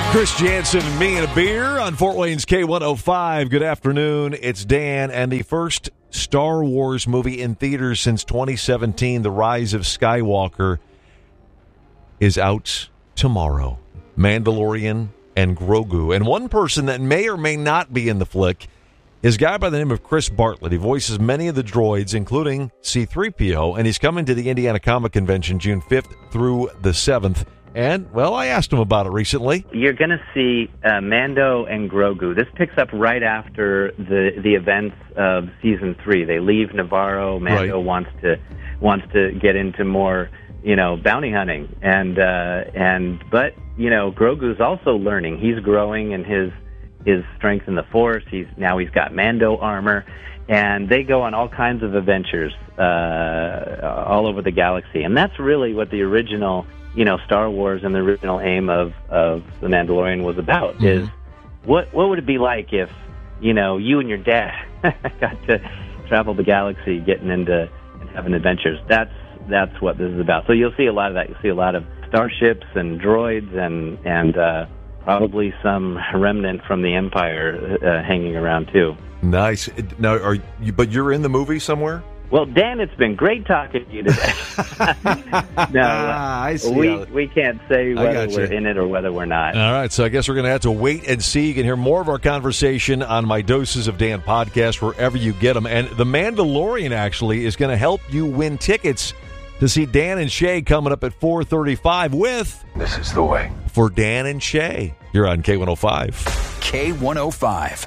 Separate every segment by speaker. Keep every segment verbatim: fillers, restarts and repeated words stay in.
Speaker 1: Chris Jansen and me and a beer on Fort Wayne's K one oh five. Good afternoon. It's Dan, and the first Star Wars movie in theaters since twenty seventeen, The Rise of Skywalker, is out tomorrow. Mandalorian and Grogu. And one person that may or may not be in the flick is a guy by the name of Chris Bartlett. He voices many of the droids, including C three P O, and he's coming to the Indiana Comic Convention June fifth through the seventh. And, well, I asked him about it recently.
Speaker 2: You're going to see uh, Mando and Grogu. This picks up right after the the events of season three. They leave Navarro. Mando right. wants to wants to get into more, you know, bounty hunting, and uh, and but you know, Grogu's also learning. He's growing in his his strength in the Force. He's now he's got Mando armor, and they go on all kinds of adventures uh, all over the galaxy. And that's really what the original, you know, Star Wars and the original aim of, of The Mandalorian was about, mm-hmm. is what what would it be like if, you know, you and your dad got to travel the galaxy getting into and having adventures. That's that's what this is about. So you'll see a lot of that. You'll see a lot of starships and droids and, and uh, probably some remnant from the Empire uh, hanging around, too.
Speaker 1: Nice. Now, are you, but you're in the movie somewhere?
Speaker 2: Well, Dan, it's been great talking to you today. no,
Speaker 1: ah, I see
Speaker 2: we we can't say whether we're in it or whether we're not.
Speaker 1: All right, so I guess we're going to have to wait and see. You can hear more of our conversation on my Doses of Dan podcast, wherever you get them. And The Mandalorian, actually, is going to help you win tickets to see Dan and Shay coming up at four thirty-five with...
Speaker 3: This is the way.
Speaker 1: For Dan and Shay. You're on K one oh five.
Speaker 3: K one oh five.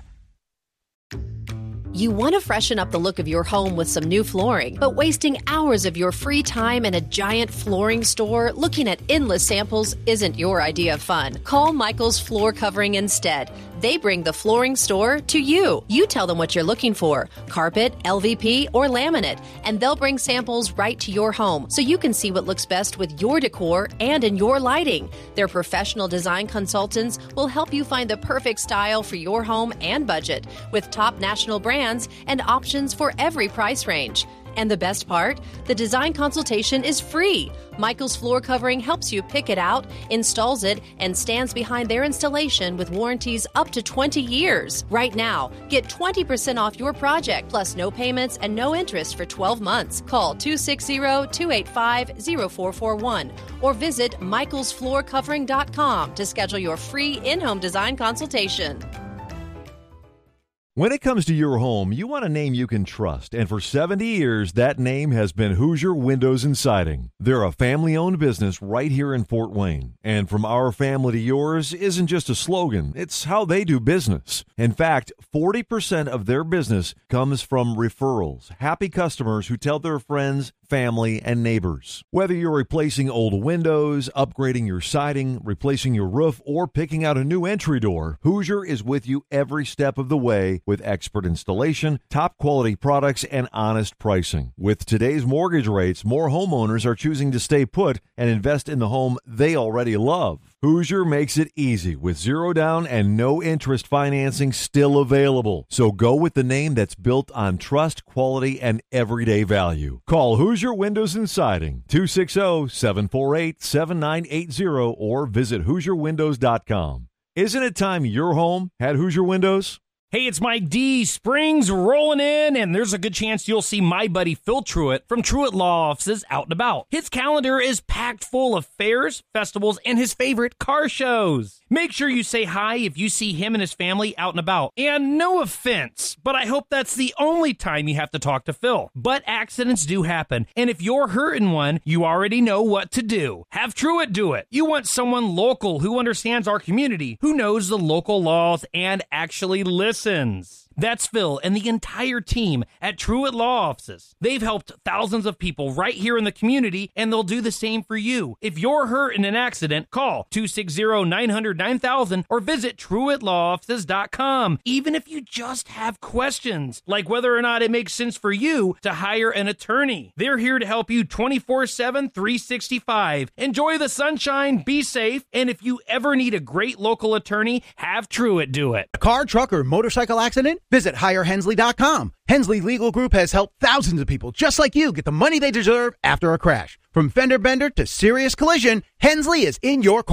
Speaker 4: You want to freshen up the look of your home with some new flooring, but wasting hours of your free time in a giant flooring store looking at endless samples isn't your idea of fun. Call Michael's Floor Covering instead. They bring the flooring store to you. You tell them what you're looking for, carpet, L V P, or laminate, and they'll bring samples right to your home so you can see what looks best with your decor and in your lighting. Their professional design consultants will help you find the perfect style for your home and budget with top national brands and options for every price range. And the best part? The design consultation is free. Michael's Floor Covering helps you pick it out, installs it, and stands behind their installation with warranties up to twenty years. Right now, get twenty percent off your project, plus no payments and no interest for twelve months. Call two six zero, two eight five, zero four four one or visit michaels floor covering dot com to schedule your free in-home design consultation.
Speaker 1: When it comes to your home, you want a name you can trust, and for seventy years, that name has been Hoosier Windows and Siding. They're a family-owned business right here in Fort Wayne, and from our family to yours isn't just a slogan, it's how they do business. In fact, forty percent of their business comes from referrals, happy customers who tell their friends, family, and neighbors. Whether you're replacing old windows, upgrading your siding, replacing your roof, or picking out a new entry door, Hoosier is with you every step of the way with expert installation, top quality products, and honest pricing. With today's mortgage rates, more homeowners are choosing to stay put and invest in the home they already love. Hoosier makes it easy with zero down and no interest financing still available. So go with the name that's built on trust, quality, and everyday value. Call Hoosier Windows and Siding, two six zero, seven four eight, seven nine eight zero or visit hoosier windows dot com. Isn't it time your home had Hoosier Windows?
Speaker 5: Hey, it's Mike D. Spring's rolling in, and there's a good chance you'll see my buddy Phil Truitt from Truitt Law Offices out and about. His calendar is packed full of fairs, festivals, and his favorite car shows. Make sure you say hi if you see him and his family out and about. And no offense, but I hope that's the only time you have to talk to Phil. But accidents do happen, and if you're hurting one, you already know what to do. Have Truitt do it. You want someone local who understands our community, who knows the local laws, and actually listens. That's Phil and the entire team at Truitt Law Offices. They've helped thousands of people right here in the community, and they'll do the same for you. If you're hurt in an accident, call two six zero, nine hundred, nine thousand or visit truitt law offices dot com. Even if you just have questions, like whether or not it makes sense for you to hire an attorney. They're here to help you twenty-four seven, three sixty-five. Enjoy the sunshine, be safe, and if you ever need a great local attorney, have Truitt do it.
Speaker 6: A car, truck, or motorcycle accident? Visit hire hensley dot com. Hensley Legal Group has helped thousands of people just like you get the money they deserve after a crash. From fender bender to serious collision, Hensley is in your corner.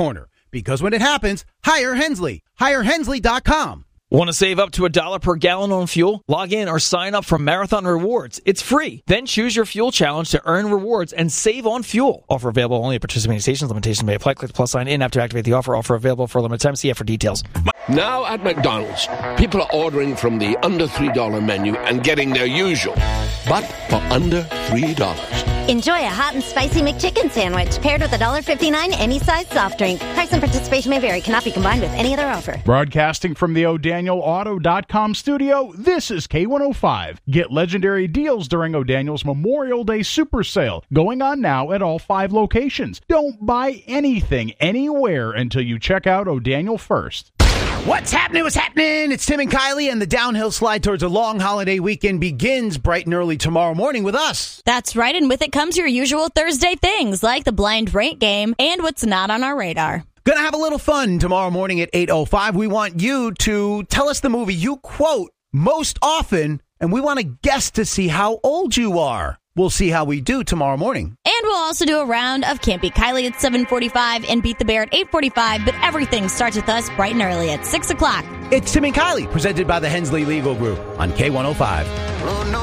Speaker 6: Because when it happens, hire Hensley. hire hensley dot com.
Speaker 7: Want to save up to a dollar per gallon on fuel? Log in or sign up for Marathon Rewards. It's free. Then choose your fuel challenge to earn rewards and save on fuel. Offer available only at participating stations. Limitations may apply. Click the plus sign in after activate the offer. Offer available for a limited time. See F for details.
Speaker 8: Now at McDonald's, people are ordering from the under three dollar menu and getting their usual, but for under three dollars.
Speaker 9: Enjoy a hot and spicy McChicken sandwich paired with a one dollar fifty-nine any size soft drink. Price and participation may vary. Cannot be combined with any other offer.
Speaker 10: Broadcasting from the O'Daniel Auto dot com studio, this is K one oh five. Get legendary deals during O'Daniel's Memorial Day Super Sale, going on now at all five locations. Don't buy anything anywhere until you check out O'Daniel first.
Speaker 6: What's happening? What's happening? It's Tim and Kylie, and the downhill slide towards a long holiday weekend begins bright and early tomorrow morning with us.
Speaker 11: That's right, and with it comes your usual Thursday things, like the blind rate game and what's not on our radar.
Speaker 6: Gonna have a little fun tomorrow morning at eight oh five. We want you to tell us the movie you quote most often, and we want to guess to see how old you are. We'll see how we do tomorrow morning.
Speaker 11: And we'll also do a round of Can't Beat Kylie at seven forty-five and Beat the Bear at eight forty-five, but everything starts with us bright and early at six o'clock.
Speaker 6: It's Tim and Kylie, presented by the Hensley Legal Group on K one oh five.